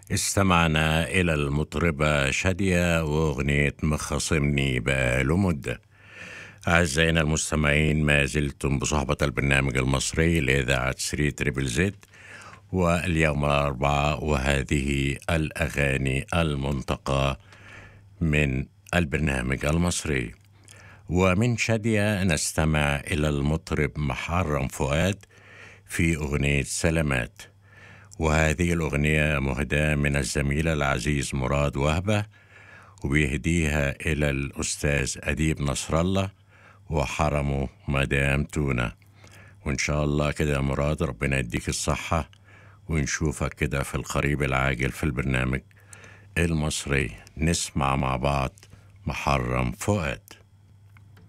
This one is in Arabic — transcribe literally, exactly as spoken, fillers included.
استمعنا إلى المطربة شادية وأغنية مخاصمني بقاله مدة. أعزائنا المستمعين، ما زلتم بصحبة البرنامج المصري لإذاعة ثري تريبل زد، واليوم الأربعاء وهذه الأغاني المنتقى من البرنامج المصري. ومن شادية نستمع إلى المطرب محرم فؤاد في أغنية سلامات، وهذه الأغنية مهداة من الزميل العزيز مراد وهبة، وبيهديها إلى الأستاذ أديب نصر الله وحرمه مدام تونة. وإن شاء الله كده يا مراد ربنا يديك الصحة، ونشوفك كده في القريب العاجل في البرنامج المصري. نسمع مع بعض محرم فؤاد.